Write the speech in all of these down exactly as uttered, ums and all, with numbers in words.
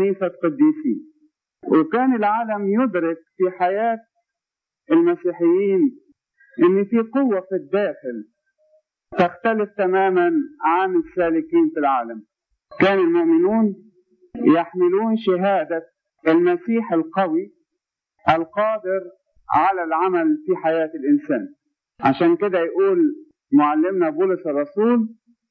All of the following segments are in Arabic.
كنيسة قديسين. وكان العالم يدرك في حياة المسيحيين ان في قوة في الداخل تختلف تماما عن السالكين في العالم. كان المؤمنون يحملون شهادة المسيح القوي القادر على العمل في حياة الإنسان. عشان كده يقول معلمنا بولس الرسول: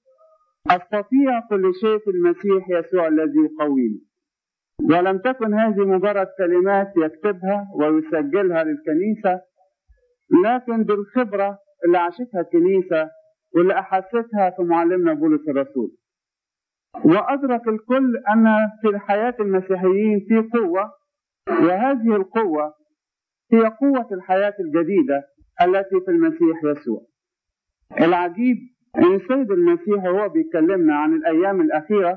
أستطيع كل شيء في المسيح يسوع الذي يقويني. ولم تكن هذه مجرد كلمات يكتبها ويسجلها للكنيسة، لكن بالخبرة اللي عاشتها الكنيسة واللي أحستها في معلمنا بولس الرسول. وأدرك الكل أن في حياة المسيحيين في قوة، وهذه القوة هي قوة الحياة الجديدة التي في المسيح يسوع. العجيب أن السيد المسيح وهو بيكلمنا عن الأيام الأخيرة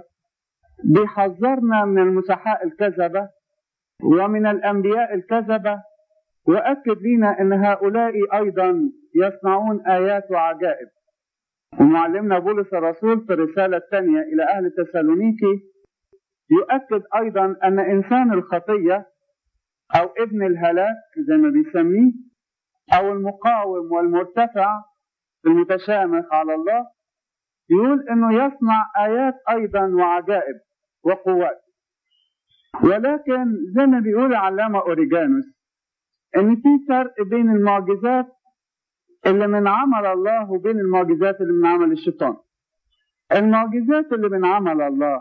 بيحذرنا من المسحاء الكذبة ومن الأنبياء الكذبة، وأكد لنا أن هؤلاء أيضا يصنعون آيات وعجائب. ومعلمنا بولس الرسول في الرسالة الثانية إلى أهل تسالونيكي يؤكد أيضا أن إنسان الخطية أو ابن الهلاك زي ما بيسميه، أو المقاوم والمرتفع المتشامخ على الله، يقول أنه يصنع آيات أيضا وعجائب وقوات. ولكن زي ما بيقول علامة أوريجانوس أن في فرق بين المعجزات اللي من عمل الله وبين المعجزات اللي من عمل الشيطان. المعجزات اللي من عمل الله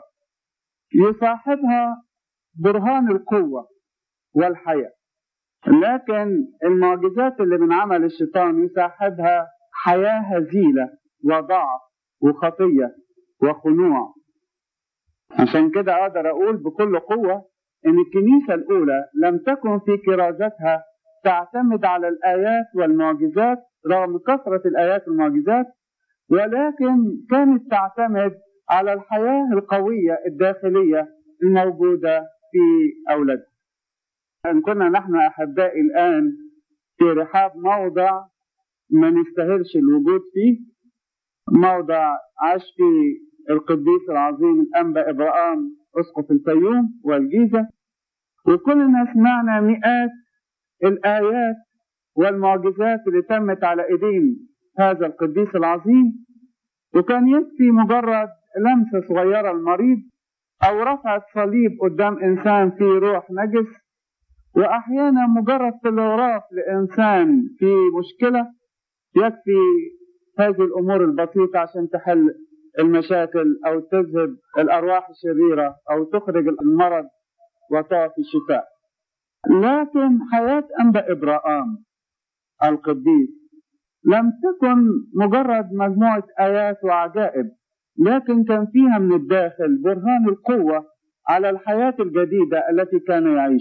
يصاحبها برهان القوة والحياة، لكن المعجزات اللي من عمل الشيطان يصاحبها حياة هزيلة وضعف وخطية وخنوع. عشان كده أقدر أقول بكل قوة إن الكنيسة الأولى لم تكن في كرازتها تعتمد على الآيات والمعجزات رغم كثرة الآيات والمعجزات، ولكن كانت تعتمد على الحياة القوية الداخلية الموجودة في أولادها. إن كنا نحن أحبائي الآن في رحاب موضع ما نستاهلش الوجود فيه، موضع عاش فيه القديس العظيم الأنبا إبراهام أسقف الفيوم والجيزة، وكلنا سمعنا مئات الآيات والمعجزات اللي تمت على إيدين هذا القديس العظيم، وكان يكفي مجرد لمسة صغيرة المريض أو رفعة صليب قدام إنسان فيه روح نجس، وأحيانا مجرد تلغراف لإنسان في مشكلة يكفي هذه الأمور البسيطة عشان تحل المشاكل أو تذهب الأرواح الشريرة أو تخرج المرض وتعطي الشفاء. لكن حياة أنبا إبراهام القديس لم تكن مجرد مجموعة آيات وعجائب، لكن كان فيها من الداخل برهان القوة على الحياة الجديدة التي كان يعيش.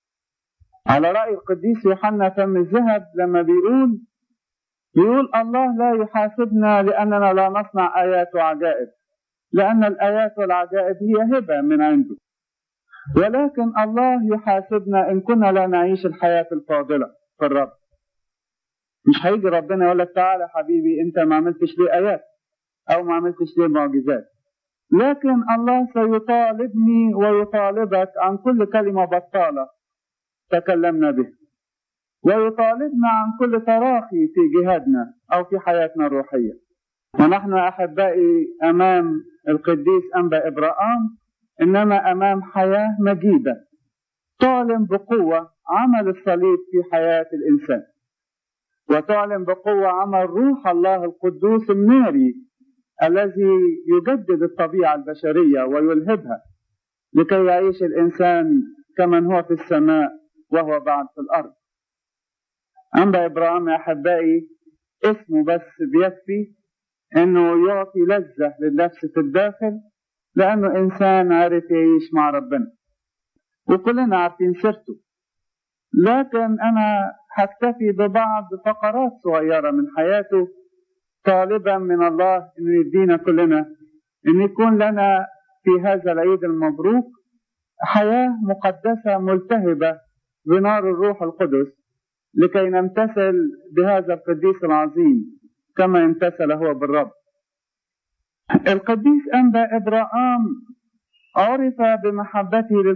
على رأي القديس يوحنا فم الذهب لما بيقول بيقول الله لا يحاسبنا لأننا لا نصنع آيات وعجائب، لأن الآيات والعجائب هي هبة من عنده، ولكن الله يحاسبنا إن كنا لا نعيش الحياة الفاضلة في الرب. مش هيجي ربنا يقول لك تعالى حبيبي أنت ما عملتش لي آيات أو ما عملتش لي معجزات، لكن الله سيطالبني ويطالبك عن كل كلمة بطالة تكلمنا به، ويطالبنا عن كل تراخي في جهادنا أو في حياتنا الروحية. ونحن أحبائي أمام القديس أنبا إبراهام إنما أمام حياة مجيدة تعلن بقوة عمل الصليب في حياة الإنسان، وتعلن بقوة عمل روح الله القدوس الناري الذي يجدد الطبيعة البشرية ويلهبها لكي يعيش الإنسان كمن هو في السماء وهو بعد في الأرض. أنبا إبراهام يا أحبائي اسمه بس بيكفي أنه يعطي لذة للنفس في الداخل، لأنه إنسان عارف يعيش مع ربنا وكلنا عارفين سيرته. لكن أنا هكتفي ببعض فقرات صغيرة من حياته، طالبا من الله أن يدينا كلنا أن يكون لنا في هذا العيد المبروك حياة مقدسة ملتهبة بنار الروح القدس، لكي نمتثل بهذا القديس العظيم كما امتثل هو بالرب. القديس أنبا إبراهام عرف بمحبته